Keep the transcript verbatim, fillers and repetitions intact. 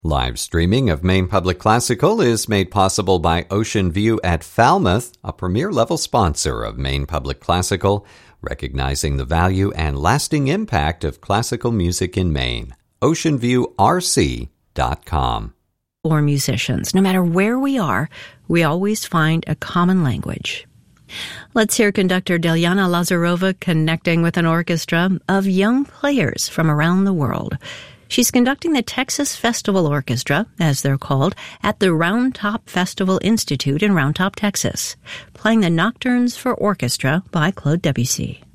Live streaming of Maine Public Classical is made possible by Ocean View at Falmouth, a premier-level sponsor of Maine Public Classical, recognizing the value and lasting impact of classical music in Maine. ocean view r c dot com. For musicians, no matter where we are, we always find a common language. Let's hear conductor Delyana Lazarova connecting with an orchestra of young players from around the world. She's conducting the Texas Festival Orchestra, as they're called, at the Round Top Festival Institute in Round Top, Texas, playing the Nocturnes for Orchestra by Claude Debussy.